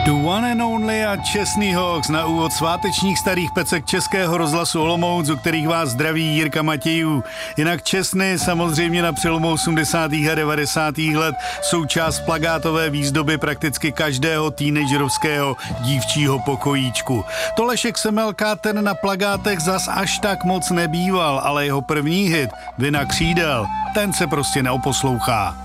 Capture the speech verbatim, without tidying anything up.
The one and only a Čestný Hawks na úvod svátečních starých pecek Českého rozhlasu Olomouc, u kterých vás zdraví Jirka Matějů. Jinak Česny samozřejmě na přelomu osmdesátých a devadesátých let součást plakátové výzdoby prakticky každého teenagerovského dívčího pokojíčku. To Lešek Semelka, ten na plakátech zas až tak moc nebýval, ale jeho první hit, Vina křídel, ten se prostě neoposlouchá.